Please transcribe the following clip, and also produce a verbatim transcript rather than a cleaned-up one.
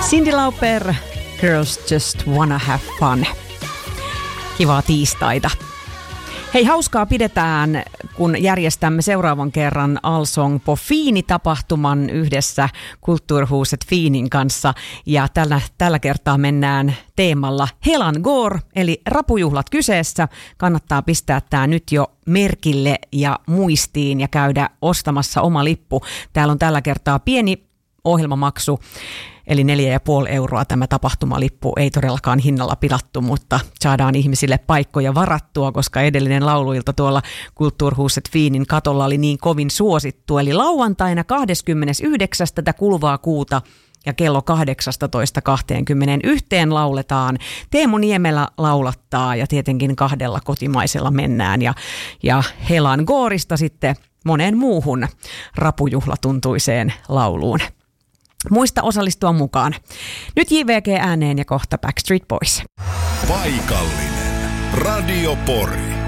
Cyndi Lauper, Girls Just Wanna Have Fun. Kivaa tiistaita. Hei, hauskaa pidetään, kun järjestämme seuraavan kerran Allsång på Fiini-tapahtuman yhdessä Kulturhuset Fiinin kanssa. Ja tällä, tällä kertaa mennään teemalla Helan går, eli rapujuhlat kyseessä. Kannattaa pistää tämä nyt jo merkille ja muistiin ja käydä ostamassa oma lippu. Täällä on tällä kertaa pieni ohjelmamaksu, eli neljä ja puoli euroa tämä tapahtumalippu. Ei todellakaan hinnalla pilattu, mutta saadaan ihmisille paikkoja varattua, koska edellinen lauluilta tuolla Kulturhuset Fiinin katolla oli niin kovin suosittu. Eli lauantaina kahdeskymmenesyhdeksäs tätä kuluvaa kuuta ja kello kahdeksastatoista kaksikymmentäyksi lauletaan. Teemu Niemelä laulattaa ja tietenkin kahdella kotimaisella mennään. Ja, ja Helan goorista sitten moneen muuhun rapujuhlatuntuiseen lauluun. Muista osallistua mukaan. Nyt J V G ääneen ja kohta Backstreet Boys. Paikallinen Radio Pori.